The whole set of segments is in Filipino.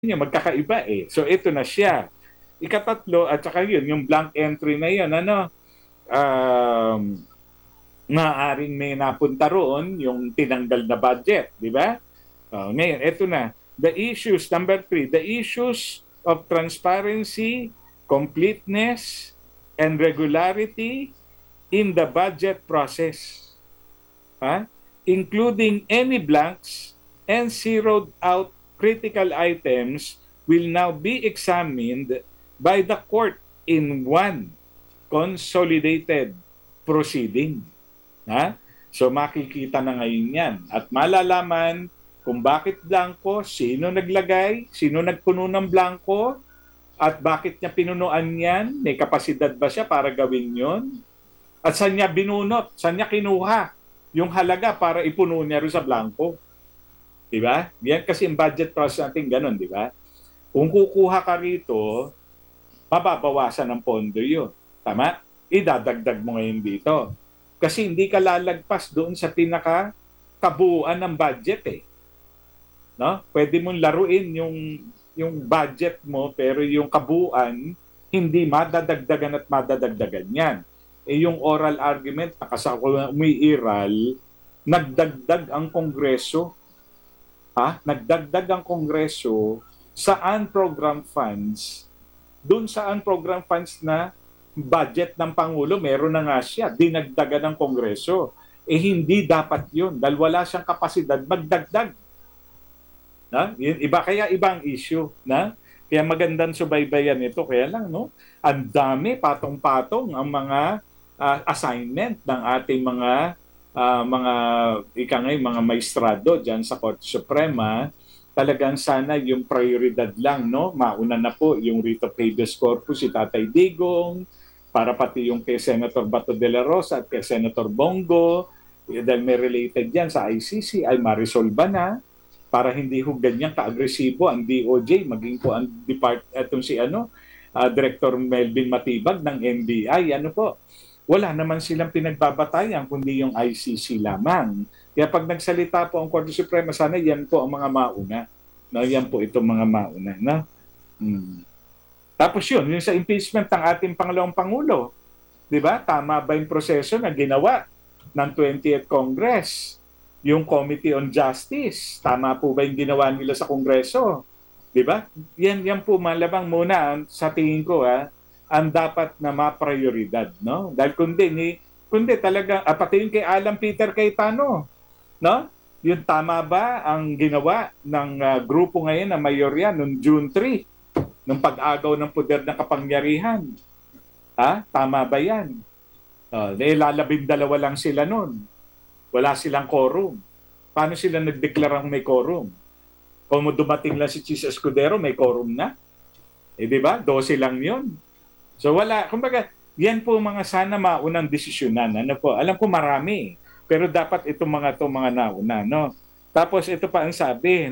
niya magkakaiba eh. So ito na siya. Ikatatlo, at saka yun, yung blank entry na yun, um, maaaring may napunta roon yung tinanggal na budget, di ba? Ngayon, ito na. The issues, number 3, the issues of transparency, completeness, and regularity in the budget process. Including any blanks and zeroed out critical items will now be examined by the court in one consolidated proceeding. So makikita na ngayon yan at malalaman kung bakit blanco, sino naglagay, sino nagpuno ng blanco, at bakit niya pinunuan yan, may kapasidad ba siya para gawin yon, at saan niya binunot, saan niya kinuha yung halaga para ipuno niya rin sa blanco. Diba? Yan kasi yung budget process natin ganun, di ba? Kung kukuha ka rito, mababawasan ng pondo yun. Tama? Idadagdag mo ngayon dito. Kasi hindi ka lalagpas doon sa pinaka-kabuuan ng budget eh. No? Pwede mong laruin yung budget mo pero yung kabuuan hindi madadagdagan at madadagdagan yan. Yung oral argument na umiiral, nagdagdag ang Kongreso. Nagdagdag ang Kongreso sa unprogrammed funds. Doon sa unprogrammed funds na budget ng Pangulo, meron na nga siya, dinagdagan ng Kongreso. Hindi dapat yun dahil wala siyang kapasidad magdagdag. Kaya ibang issue. Kaya magandang subaybayan ito. Kaya lang, ang dami, patong-patong ang mga assignment ng ating mga mga maestrado diyan sa Korte Suprema. Talagang sana yung prioridad lang, mauna na po yung writ of habeas corpus si Tatay Digong, para pati yung kay Senator Bato de la Rosa at kay Senator Bongo, dahil may related yan sa ICC, ay ma-resolve na para hindi ho ganyan ka-agresibo ang DOJ, maging po ang Director Melvin Matibag ng NBI, wala naman silang pinagbabatayan kundi yung ICC lamang. Kaya pag nagsalita po ang Korte Suprema, sana yan po ang mga mauna. Yan po itong mga mauna. Tapos yung sa impeachment ng ating Pangalawang Pangulo, di ba? Tama ba yung proseso na ginawa ng 20th Congress? Yung Committee on Justice, tama po ba yung ginawa nila sa Kongreso? Di ba? Yan po malabang muna sa tingin ko ang dapat na ma-prioridad, Dahil kundi talaga pati yung kay Alan Peter Cayetano, Yung tama ba ang ginawa ng grupo ngayon na mayorya noong June 3, nung pag-agaw ng poder ng kapangyarihan? Tama ba yan? Lalabing-dalawa lang sila noon. Wala silang quorum. Paano sila nagdeklarang may quorum? Kung dumating lang si Chis Escudero, may quorum na. Di ba? 12 lang yun. So wala. Kumbaga, yan po mga sana maunang desisyonan. Alam ko marami. Pero dapat itong mga nauna. Tapos ito pa ang sabi.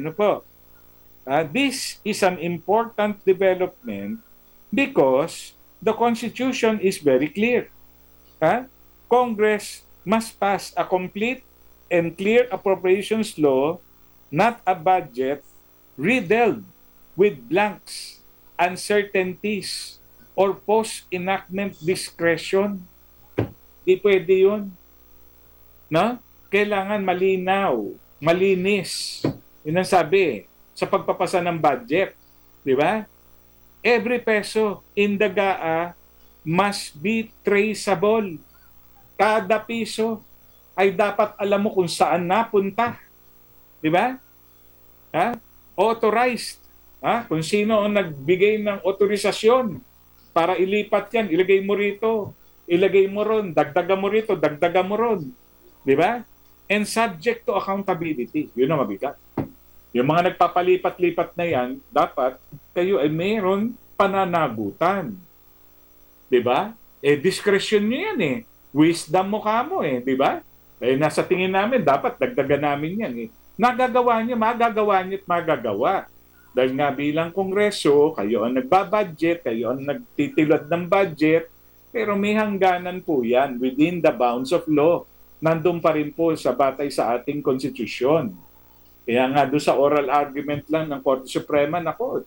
This is an important development because the Constitution is very clear. Congress must pass a complete and clear appropriations law, not a budget riddled with blanks, uncertainties, or post-enactment discretion. Di pwede yun. Kailangan malinaw, malinis. Yun ang sabi sa pagpapasa ng budget. Di ba? Every peso in the GAA must be traceable. Kada piso ay dapat alam mo kung saan napunta. Di ba? Authorized. Kung sino ang nagbigay ng otorisasyon para ilipat yan, ilagay mo rito, ilagay mo ron, dagdagan mo rito, dagdagan mo ron. Di ba? And subject to accountability. Yun ang mabigat. Yung mga nagpapalipat-lipat na yan, dapat kayo ay mayroon pananagutan. Di ba? Discretion nyo yan Wisdom mo kamo di ba? Nasa tingin namin, dapat dagdagan namin yan Nagagawa niya, magagawa niya at magagawa. Dahil nga bilang Kongreso, kayo ang nagbabudget, kayo ang nagtitilad ng budget, pero may hangganan po yan within the bounds of law. Nandun pa rin po sa batay sa ating konstitusyon. Kaya nga doon sa oral argument lang ng Korte Suprema, nako,